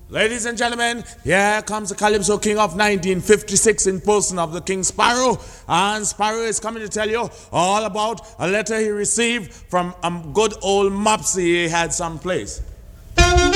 Ladies and gentlemen, here comes the Calypso King of 1956 in person of the King Sparrow. And Sparrow is coming to tell you all about a letter he received from a good old Mopsy he had someplace.